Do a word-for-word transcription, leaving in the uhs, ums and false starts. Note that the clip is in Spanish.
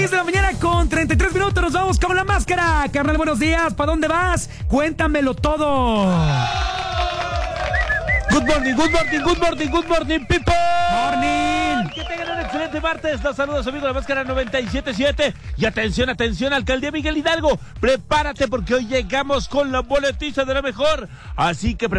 de la mañana con treinta y tres minutos, nos vamos con la máscara. Carnal, buenos días, ¿para dónde vas? Cuéntamelo todo. Good morning, good morning, good morning, good morning, people. Morning. Que tengan un excelente martes. Los saludos, amigos de la Máscara noventa y siete punto siete. Y atención, atención, Alcaldía Miguel Hidalgo. Prepárate porque hoy llegamos con la boletiza de la mejor. Así que